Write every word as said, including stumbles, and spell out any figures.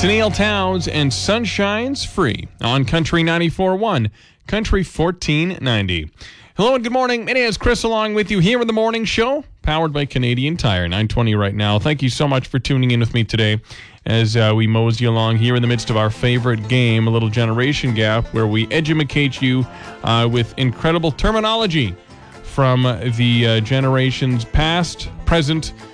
Tennille Towns and Sunshine's Free on Country ninety-four point one, Country fourteen ninety. Hello and good morning. It is Chris along with you here in the morning show, powered by Canadian Tire, nine twenty right now. Thank you so much for tuning in with me today as uh, we mosey along here in the midst of our favorite game, a little generation gap, where we edumacate you uh, with incredible terminology from the uh, generations past, present,